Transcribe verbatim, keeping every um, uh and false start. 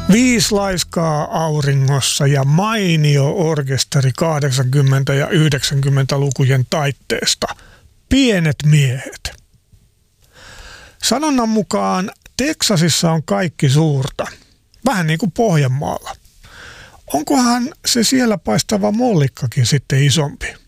Viisi laiskaa auringossa ja mainio orkesteri kahdeksankymmentä- ja yhdeksänkymmentälukujen taitteesta. Pienet miehet. Sanonnan mukaan Teksasissa on kaikki suurta. Vähän niin kuin Pohjanmaalla. Onkohan se siellä paistava mollikkakin sitten isompi?